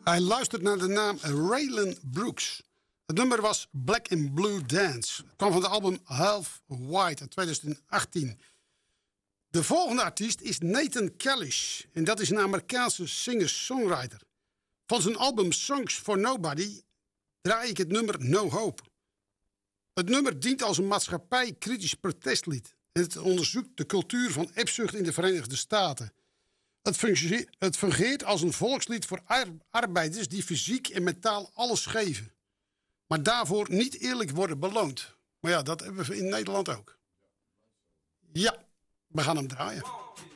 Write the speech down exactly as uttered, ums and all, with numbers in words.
Hij luistert naar de naam Raylan Brooks. Het nummer was Black and Blue Dance. Het kwam van het album Half White uit twintig achttien. De volgende artiest is Nathan Kalish. En dat is een Amerikaanse singer-songwriter. Van zijn album Songs for Nobody draai ik het nummer No Hope. Het nummer dient als een maatschappij-kritisch protestlied. En het onderzoekt de cultuur van hebzucht in de Verenigde Staten. Het fungeert, het fungeert als een volkslied voor arbeiders die fysiek en mentaal alles geven. Maar daarvoor niet eerlijk worden beloond. Maar ja, dat hebben we in Nederland ook. Ja, we gaan hem draaien.